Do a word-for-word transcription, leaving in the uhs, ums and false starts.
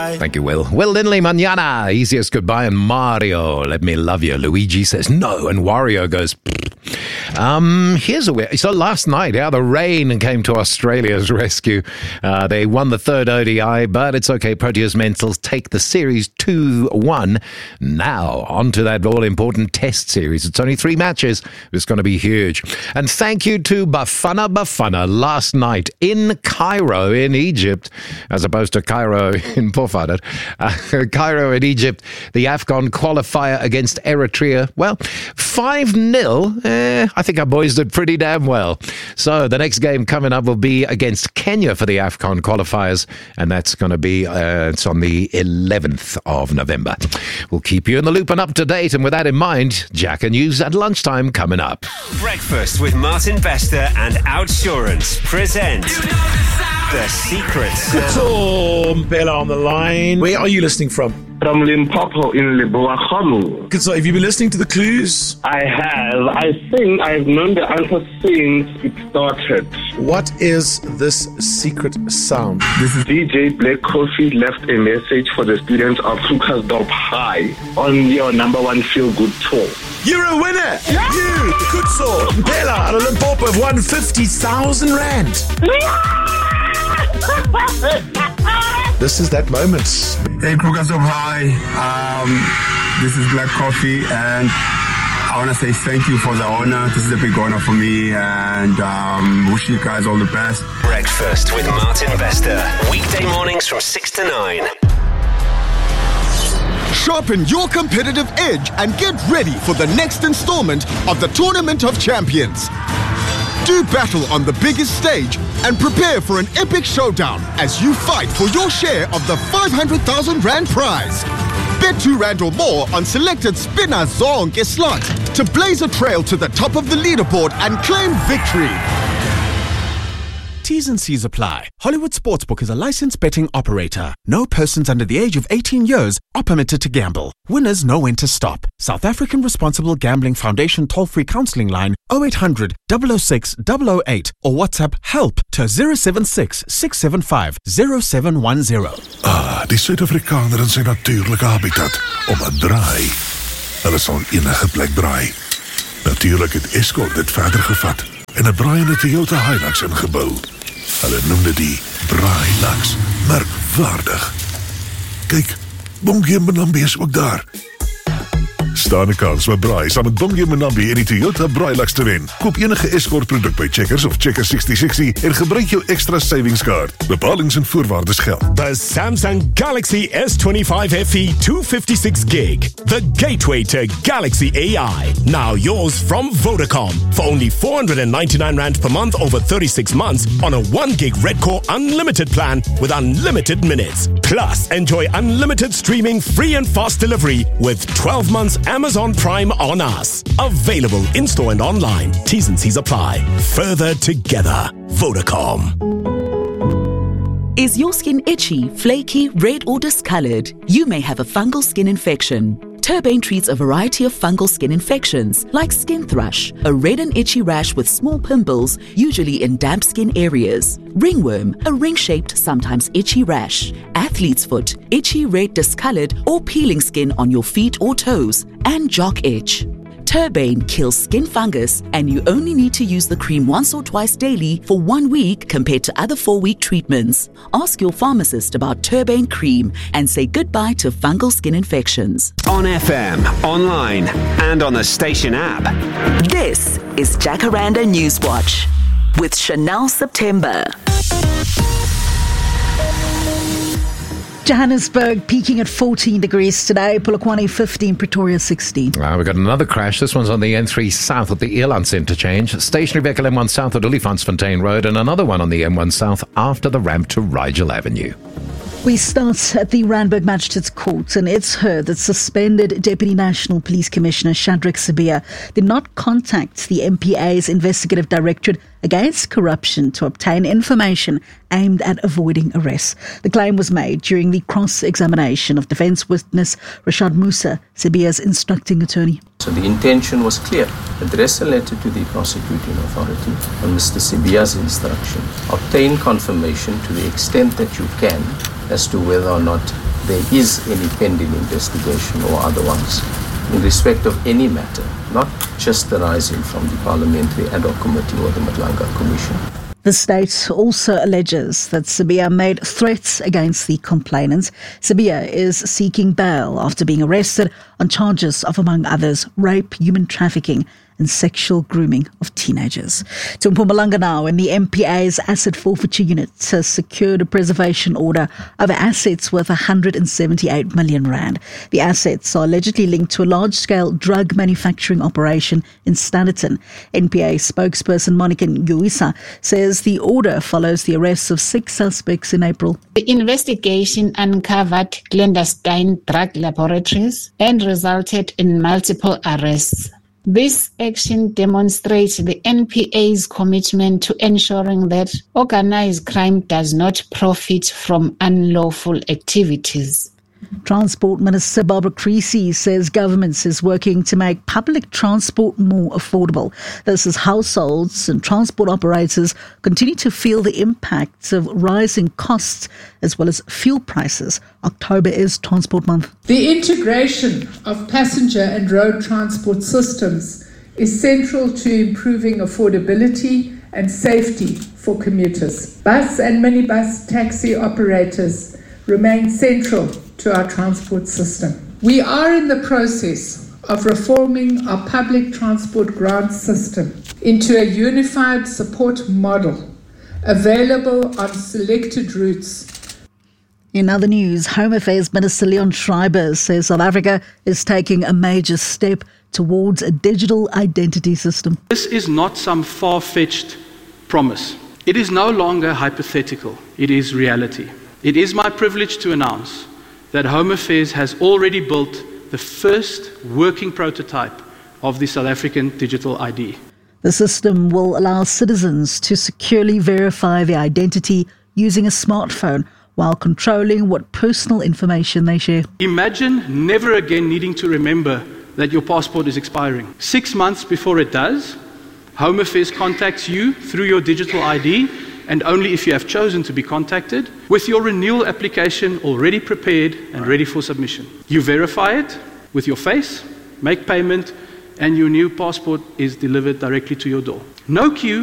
goodbye. Thank you, Will. Will Lindley, Manana, easiest goodbye, and Mario, let me love you. Luigi says no, and Wario goes, um, here's a weird. So last night, yeah, the rain came to Australia's rescue. Uh, they won the third O D I, but it's okay. Proteas Mentals take the series two one. Now, on to that all-important test series. It's only three matches. It's going to be huge. And thank you to Bafana Bafana last night in Cairo in Egypt, as opposed to Cairo in Port uh, Cairo in Egypt, the AFCON qualifier against Eritrea. Well, five nil. Eh, I think our boys did pretty damn well. So the next game coming up will be against Kenya for the AFCON qualifiers, and that's going to be uh, it's on the eleventh of November. We'll keep you in the loop and up to date, and with that in mind, Jack and News at lunchtime coming up. Breakfast with Martin Bester and Outsurance present The Secret Sound. Tom Bella on the line. Where are you listening from? From Limpopo in Leboa. Good. So have you been listening to the clues? I have. I think I've known the answer since it started. What is this secret sound? This is D J Black Coffee left a message for the students of Krugersdorp High on your number one feel-good tour. You're a winner! Yeah. You, Kutso Bella out of Limpopo have won fifty thousand rand. This is that moment. Hey, Krugersdorp High. Um, this is Black Coffee, and I want to say thank you for the honor. This is a big honor for me, and um, wish you guys all the best. Breakfast with Martin Bester. Weekday mornings from six to nine. Sharpen your competitive edge and get ready for the next installment of the Tournament of Champions. Do battle on the biggest stage and prepare for an epic showdown as you fight for your share of the five hundred thousand rand prize. Bet two rand or more on selected spinner zonke slots to blaze a trail to the top of the leaderboard and claim victory. T's and C's apply. Hollywood Sportsbook is a licensed betting operator. No persons under the age of eighteen years are permitted to gamble. Winners know when to stop. South African Responsible Gambling Foundation toll-free counseling line oh eight hundred, double oh six, double oh eight or WhatsApp help to zero seven six, six seven five, zero seven one zero. Ah, die Suid-Afrikaner in sy natuurlike habitat om 'n draai. Hulle sal enige plek draai. Natuurlik het Escort dit verder gevat en 'n braaiende Toyota Hilux ingebou. Hulle noem dit die Braailux. Merkwaardig. Kyk, Bongie Mbonambi is ook daar. Staan 'n kans met braai saam met Bongie Mbonambi en die Toyota Braailux te wen. Koop enige Escort produk by Checkers of Checkers sixty sixty en gebruik jou extra savings card. Bepalings en voorwaardes geld. The Samsung Galaxy S twenty-five F E two fifty-six gig. The gateway to Galaxy A I. Now yours from Vodacom for only four hundred ninety-nine rand per month over thirty-six months on a one gig Redcore unlimited plan with unlimited minutes. Plus, enjoy unlimited streaming, free and fast delivery with twelve months Amazon Prime on us. Available in-store and online. T's and C's apply. Further together. Vodacom. Is your skin itchy, flaky, red or discolored? You may have a fungal skin infection. Turbane treats a variety of fungal skin infections like skin thrush, a red and itchy rash with small pimples, usually in damp skin areas, ringworm, a ring-shaped, sometimes itchy rash, athlete's foot, itchy red discolored or peeling skin on your feet or toes, and jock itch. Turbane kills skin fungus, and you only need to use the cream once or twice daily for one week compared to other four-week treatments. Ask your pharmacist about Turbane cream and say goodbye to fungal skin infections. On F M, online, and on the station app. This is Jacaranda Newswatch with Chanel September. Johannesburg peaking at fourteen degrees today, Polokwane fifteen, Pretoria sixteen. Uh, we've got another crash. This one's on the N three South at the Elands interchange. Stationary vehicle M one South at Olifantsfontein Road, and another one on the M one South after the ramp to Rigel Avenue. We start at the Randburg Magistrates Court, and it's heard that suspended Deputy National Police Commissioner Shadrack Sibiya did not contact the M P A's investigative directorate against corruption to obtain information aimed at avoiding arrest. The claim was made during the cross-examination of defence witness Rashad Musa, Sibiya's instructing attorney. So the intention was clear. Address a letter to the prosecuting authority on Mister Sibiya's instruction. Obtain confirmation to the extent that you can as to whether or not there is any pending investigation or otherwise in respect of any matter, not just arising from the Parliamentary Ad Hoc Committee or the Madlanga Commission. The state also alleges that Sibiya made threats against the complainants. Sibiya is seeking bail after being arrested on charges of, among others, rape, human trafficking and sexual grooming of teenagers. To Mpumalanga now, and the M P A's asset forfeiture unit has secured a preservation order over assets worth one hundred seventy-eight million rand. The assets are allegedly linked to a large-scale drug manufacturing operation in Standerton. N P A spokesperson Monica Nguisa says the order follows the arrests of six suspects in April. The investigation uncovered clandestine drug laboratories and resulted in multiple arrests. This action demonstrates the N P A's commitment to ensuring that organized crime does not profit from unlawful activities. Transport Minister Barbara Creecy says government is working to make public transport more affordable. This as households and transport operators continue to feel the impacts of rising costs as well as fuel prices. October is Transport Month. The integration of passenger and road transport systems is central to improving affordability and safety for commuters. Bus and minibus taxi operators remain central to our transport system. We are in the process of reforming our public transport grant system into a unified support model available on selected routes. In other news, Home Affairs Minister Leon Schreiber says South Africa is taking a major step towards a digital identity system. This is not some far-fetched promise. It is no longer hypothetical. It is reality. It is my privilege to announce that Home Affairs has already built the first working prototype of the South African digital I D. The system will allow citizens to securely verify their identity using a smartphone while controlling what personal information they share. Imagine never again needing to remember that your passport is expiring. Six months before it does, Home Affairs contacts you through your digital I D, and only if you have chosen to be contacted, with your renewal application already prepared and ready for submission. You verify it with your face, make payment, and your new passport is delivered directly to your door. No queue,